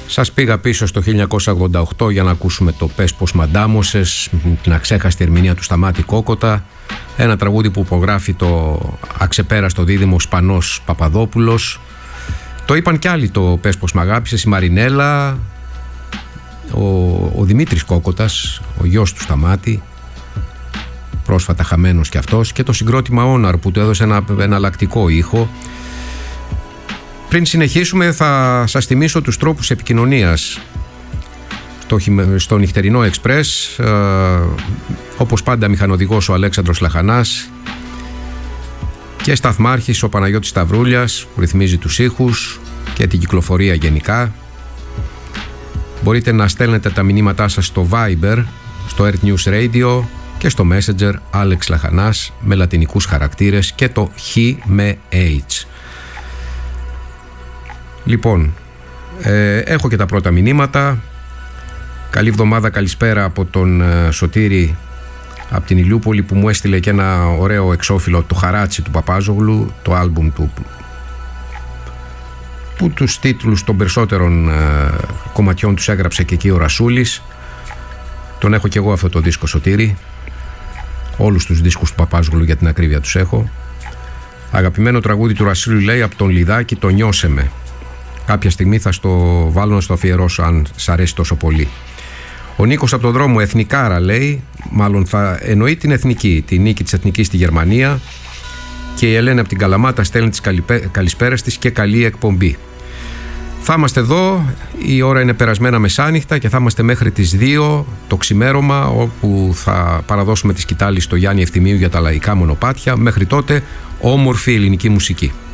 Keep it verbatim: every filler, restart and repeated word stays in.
Σας πήγα πίσω στο χίλια εννιακόσια ογδόντα οκτώ για να ακούσουμε το «Πες πως μαντάμωσες», την αξέχαστη ερμηνεία του Σταμάτη Κόκοτα, ένα τραγούδι που υπογράφει το αξεπέραστο δίδυμο Σπανός Παπαδόπουλος. Το είπαν κι άλλοι το «Πες πως μ' αγάπησες», η Μαρινέλα, ο, ο Δημήτρης Κόκοτας, ο γιος του Σταμάτη, πρόσφατα χαμένος κι αυτός, και το συγκρότημα Όναρ που του έδωσε ένα εναλλακτικό ήχο. Πριν συνεχίσουμε, θα σας θυμίσω τους τρόπους επικοινωνίας στο, στο νυχτερινό Εξπρές. Ε, όπως πάντα, μηχανοδηγός ο Αλέξανδρος Λαχανάς και σταθμάρχης ο Παναγιώτης Σταυρούλιας που ρυθμίζει τους ήχους και την κυκλοφορία γενικά. Μπορείτε να στέλνετε τα μηνύματά σας στο Viber, στο Earth News Radio και στο Messenger Alex Λαχανάς με λατινικούς χαρακτήρες και το H με H. Λοιπόν, ε, έχω και τα πρώτα μηνύματα. Καλή εβδομάδα, καλησπέρα από τον ε, Σωτήρη από την Ηλιούπολη, που μου έστειλε και ένα ωραίο εξώφυλλο, το Χαράτσι του Παπάζογλου, το άλμπουμ του, που τους τίτλους των περισσότερων ε, κομματιών τους έγραψε και εκεί ο Ρασούλης. Τον έχω και εγώ αυτό το δίσκο, Σωτήρη. Όλους τους δίσκους του Παπάζογλου για την ακρίβεια τους έχω. Αγαπημένο τραγούδι του Ρασούλη, λέει, από τον Λιδάκη, το «Νιώσε με». Κάποια στιγμή θα στο βάλω να στο αφιερώσω, αν σ' αρέσει τόσο πολύ. Ο Νίκος από τον δρόμο, εθνικάρα, λέει, μάλλον θα εννοεί την εθνική, τη νίκη της εθνικής στη Γερμανία. Και η Ελένα από την Καλαμάτα στέλνει τις καλησπέρες της και καλή εκπομπή. Θα είμαστε εδώ, η ώρα είναι περασμένα μεσάνυχτα και θα είμαστε μέχρι τις δύο το ξημέρωμα, όπου θα παραδώσουμε τη σκητάλη στο Γιάννη Ευθυμίου για τα λαϊκά μονοπάτια. Μέχρι τότε, όμορφη ελληνική μουσική.